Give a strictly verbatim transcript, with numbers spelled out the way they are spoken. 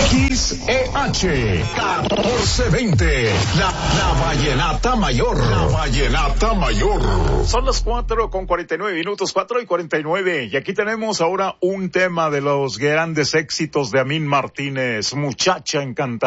X E H catorce veinte, la, la Vallenata Mayor, la Vallenata Mayor. Son las cuatro con cuarenta y nueve minutos, cuatro y cuarenta y nueve, y aquí tenemos ahora un tema de los grandes éxitos de Amín Martínez, Muchacha Encantada.